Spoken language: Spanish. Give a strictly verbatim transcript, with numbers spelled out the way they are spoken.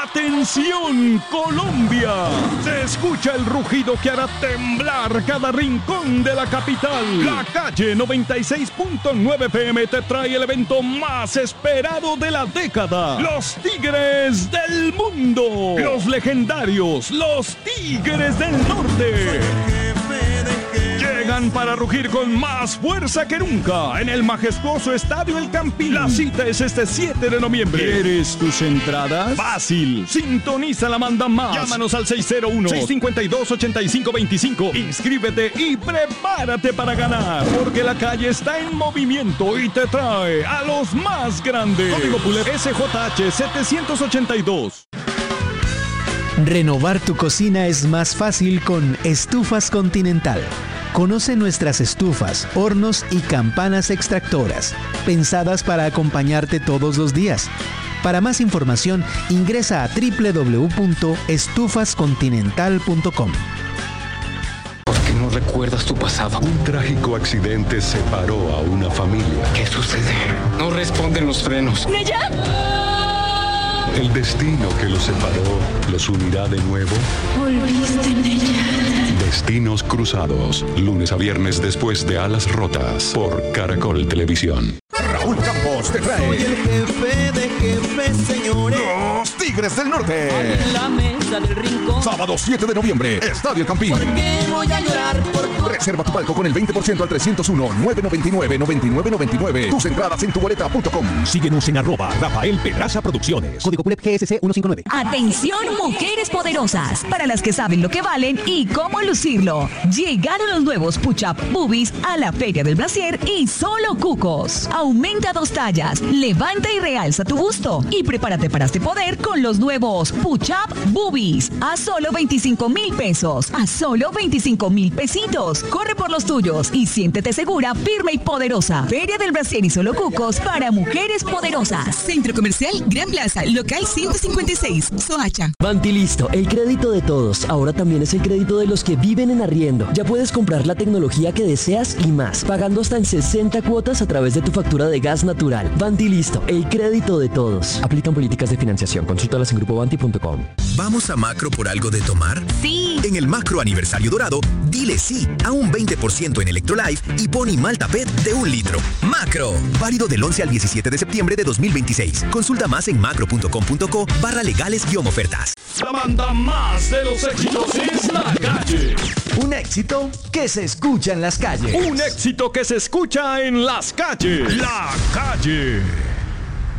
¡Atención, Colombia! Se escucha el rugido que hará temblar cada rincón de la capital. La Calle noventa y seis punto nueve F M te trae el evento más esperado de la década. Los Tigres del Mundo. Los legendarios, los Tigres del Norte. Llegan para rugir con más fuerza que nunca en el majestuoso Estadio El Campín. La cita es este siete de noviembre. ¿Quieres tus entradas? Fácil. Sintoniza la Manda Más. Llámanos al seis cero uno, seis cinco dos, ocho cinco dos cinco. Inscríbete y prepárate para ganar. Porque la calle está en movimiento y te trae a los más grandes. Código PULEP S J H setecientos ochenta y dos. Renovar tu cocina es más fácil con Estufas Continental. Conoce nuestras estufas, hornos y campanas extractoras, pensadas para acompañarte todos los días. Para más información, ingresa a doble u doble u doble u punto estufas continental punto com. ¿Por qué no recuerdas tu pasado? Un trágico accidente separó a una familia. ¿Qué sucede? No responden los frenos. ¡Neya! El destino que los separó los unirá de nuevo. Volviste, Neya. Destinos cruzados. Lunes a viernes después de Alas Rotas por Caracol Televisión. Raúl Campos te trae. Soy el jefe de jefes, señores. Los Tigres del Norte. En la mesa del rincón. Sábado siete de noviembre, Estadio El Campín. ¿Por qué voy a llorar por tu... Reserva tu palco con el veinte por ciento al trescientos uno, nueve noventa y nueve, noventa y nueve noventa y nueve. Tus entradas en tu boleta punto com. Síguenos en arroba Rafael Pedraza Producciones. Código PULEP G S C ciento cincuenta y nueve. Atención, mujeres poderosas, para las que saben lo que valen y cómo lucirlo. Llegaron los nuevos Push-Up Boobies a la Feria del Brasier y solo cucos. Aumenta dos tallas, levanta y realza tu busto y prepárate para este poder con los nuevos Push-Up Boobies a solo veinticinco mil pesos, a solo veinticinco mil pesitos. Corre por los tuyos y siéntete segura, firme y poderosa. Feria del Brasier y solo cucos para mujeres poderosas. Centro Comercial Gran Plaza, local ciento cincuenta y seis, Soacha. Bantilisto, el crédito de todos. Ahora también es el crédito de los que viven en arriendo. Ya puedes comprar la tecnología que deseas y más, pagando hasta en sesenta cuotas a través de tu factura de gas natural. Bantilisto, el crédito de todos. Aplican políticas de financiación. Consúltalas en grupo banti punto com. ¿Vamos a Macro por algo de tomar? Sí. En el Macro Aniversario Dorado, dile sí a un veinte por ciento en Electrolife y Pony Malta Pet de un litro. Macro. Válido del once al diecisiete de septiembre de dos mil veintiséis. Consulta más en macro punto com punto co barra legales guión ofertas. La Manda Más de los éxitos es La Calle. Un éxito que se escucha en las calles. Un éxito que se escucha en las calles. La Calle.